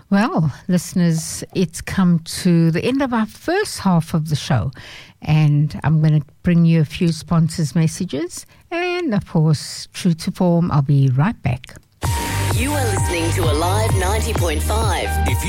Well, listeners, it's come to the end of our first half of the show, and I'm going to bring you a few sponsors' messages, and of course, true to form, I'll be right back. You are listening to Alive 90.5. If